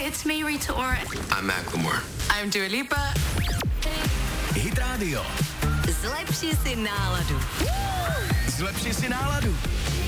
It's me, Rita Ora. I'm Macklemore. I'm Dua Lipa. Hit Radio. Zlepši si náladu. Zlepši si náladu.